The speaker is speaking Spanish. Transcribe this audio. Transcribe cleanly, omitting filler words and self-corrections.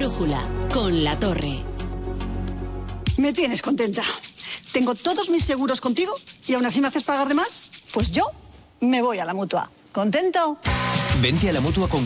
Brújula, con La Torre. Me tienes contenta. Tengo todos mis seguros contigo y aún así me haces pagar de más. Pues yo me voy a la Mutua. ¿Contento? Vente a la Mutua con